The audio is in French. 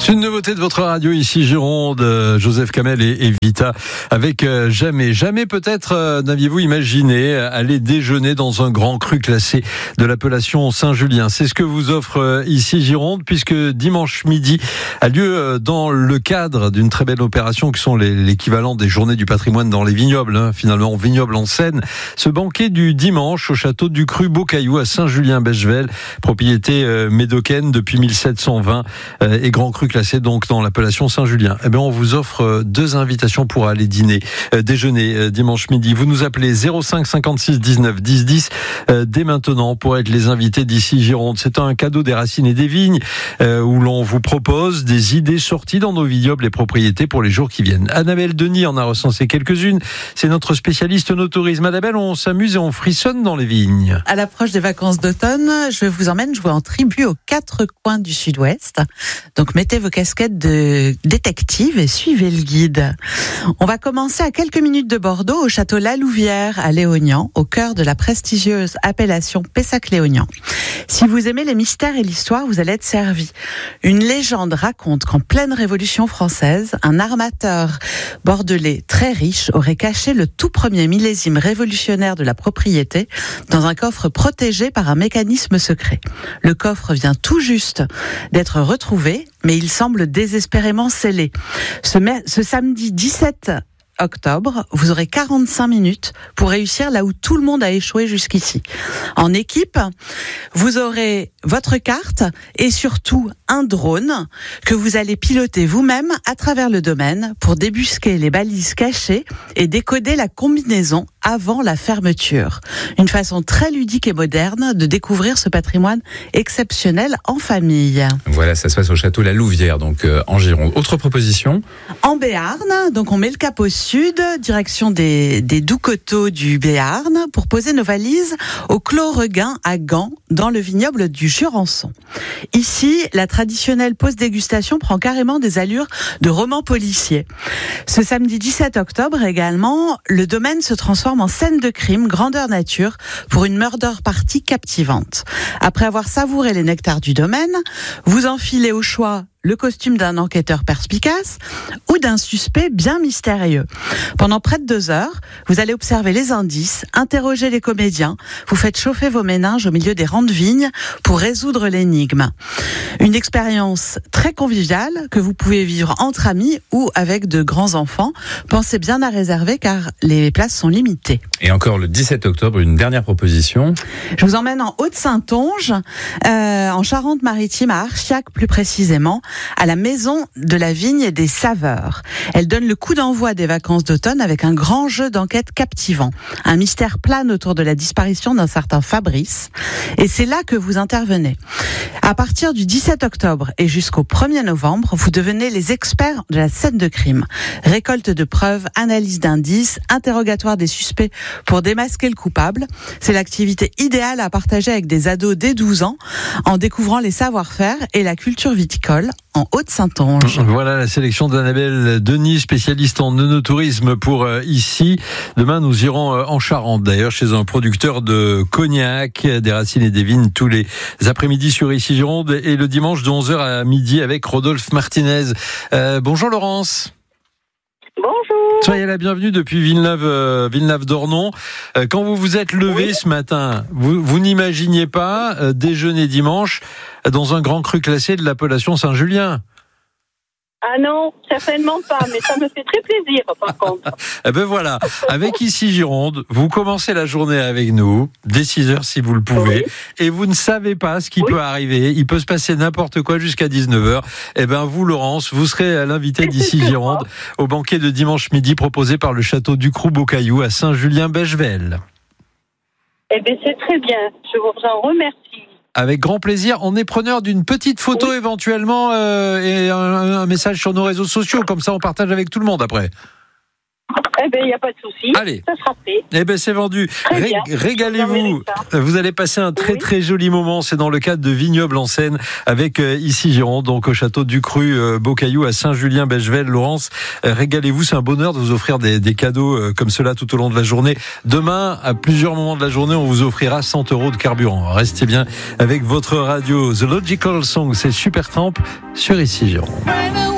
C'est une nouveauté de votre radio ici Gironde, Joseph Kamel et Vita avec jamais peut-être n'aviez-vous imaginé aller déjeuner dans un grand cru classé de l'appellation Saint-Julien. C'est ce que vous offre ici Gironde, puisque dimanche midi a lieu dans le cadre d'une très belle opération qui sont l'équivalent des journées du patrimoine dans les vignobles, finalement vignobles en Seine. Ce banquet du dimanche au château du Cru Beaucaillou à Saint-Julien-Bechevel, propriété médocaine depuis 1720 et grand cru classé donc dans l'appellation Saint-Julien. Eh bien, on vous offre 2 invitations pour aller déjeuner dimanche midi. Vous nous appelez 05 56 19 10 10 dès maintenant pour être les invités d'ici Gironde. C'est un cadeau des racines et des vignes où l'on vous propose des idées sorties dans nos vignobles et propriétés pour les jours qui viennent. Annabelle Denis en a recensé quelques-unes. C'est notre spécialiste no tourisme. Annabelle, on s'amuse et on frissonne dans les vignes. À l'approche des vacances d'automne, je vous emmène jouer en tribu aux 4 coins du sud-ouest. Donc mettez vos casquettes de détective et suivez le guide. On va commencer à quelques minutes de Bordeaux, au château La Louvière à Léognan, au cœur de la prestigieuse appellation Pessac-Léognan. Si vous aimez les mystères et l'histoire, vous allez être servi. Une légende raconte qu'en pleine Révolution française, un armateur bordelais très riche aurait caché le tout premier millésime révolutionnaire de la propriété dans un coffre protégé par un mécanisme secret. Le coffre vient tout juste d'être retrouvé, mais il semble désespérément scellé. Ce samedi 17 octobre, vous aurez 45 minutes pour réussir là où tout le monde a échoué jusqu'ici. En équipe, vous aurez votre carte et surtout un drone que vous allez piloter vous-même à travers le domaine pour débusquer les balises cachées et décoder la combinaison avant la fermeture. Une façon très ludique et moderne de découvrir ce patrimoine exceptionnel en famille. Voilà, ça se passe au château La Louvière, donc en Gironde. Autre proposition ? En Béarn, donc on met le cap au sud, direction des doux coteaux du Béarn, pour poser nos valises au Clos Regain à Gand, dans le vignoble du Jurançon. Ici, la traditionnelle pause dégustation prend carrément des allures de roman policier. Ce samedi 17 octobre également, le domaine se transforme en scène de crime grandeur nature pour une murder party captivante. Après avoir savouré les nectars du domaine, vous enfilez au choix le costume d'un enquêteur perspicace ou d'un suspect bien mystérieux. Pendant près de 2 heures, vous allez observer les indices, interroger les comédiens, vous faites chauffer vos méninges au milieu des rangs de vignes pour résoudre l'énigme. Une expérience très conviviale que vous pouvez vivre entre amis ou avec de grands enfants. Pensez bien à réserver car les places sont limitées. Et encore le 17 octobre, une dernière proposition. Je vous emmène en Haute-Saintonge, en Charente-Maritime, à Archiac plus précisément, à la maison de la vigne et des saveurs. Elle donne le coup d'envoi des vacances d'automne avec un grand jeu d'enquête captivant. Un mystère plane autour de la disparition d'un certain Fabrice. Et c'est là que vous intervenez. À partir du 17 octobre et jusqu'au 1er novembre, vous devenez les experts de la scène de crime. Récolte de preuves, analyse d'indices, interrogatoire des suspects pour démasquer le coupable. C'est l'activité idéale à partager avec des ados dès 12 ans en découvrant les savoir-faire et la culture viticole en Haute-Saintonge. Voilà la sélection d'Annabelle Denis, spécialiste en œnotourisme pour ici. Demain, nous irons en Charente, d'ailleurs, chez un producteur de cognac, des racines et des vignes, tous les après-midi sur ici Gironde, et le dimanche de 11h à midi avec Rodolphe Martinez. Bonjour Laurence. Bonjour. Soyez la bienvenue depuis Villeneuve-d'Ornon. Quand vous vous êtes levé ce matin, vous n'imaginiez pas déjeuner dimanche dans un grand cru classé de l'appellation Saint-Julien? Ah non, certainement pas, mais ça me fait très plaisir par contre. Eh ben voilà, avec ici Gironde, vous commencez la journée avec nous, dès 6h si vous le pouvez, et vous ne savez pas ce qui peut arriver, il peut se passer n'importe quoi jusqu'à 19h. Eh ben vous Laurence, vous serez l'invité d'ici Gironde au banquet de dimanche midi proposé par le château du Cru Beaucaillou à Saint-Julien-Bechevel. Eh bien c'est très bien, je vous en remercie. Avec grand plaisir. On est preneur d'une petite photo éventuellement et un message sur nos réseaux sociaux. Comme ça, on partage avec tout le monde après. Eh bien, il n'y a pas de souci. Allez. Ça sera fait. Eh ben c'est vendu. Très bien. Régalez-vous. Vous allez passer un très Oui. très joli moment. C'est dans le cadre de Vignoble en Seine avec ici Gironde, donc au château du Cru Beaucaillou à Saint-Julien-Bechevel. Laurence, régalez-vous. C'est un bonheur de vous offrir des cadeaux comme cela tout au long de la journée. Demain, à plusieurs moments de la journée, on vous offrira 100 € de carburant. Restez bien avec votre radio. The Logical Song, c'est Supertramp sur ici Gironde.